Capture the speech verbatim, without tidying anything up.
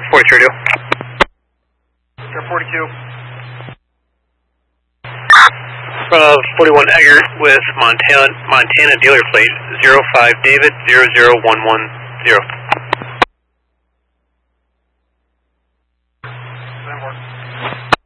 forty-two radio. Star forty-two. Uh, forty-one Eggert with Montana, Montana dealer plate zero five David zero zero one one zero.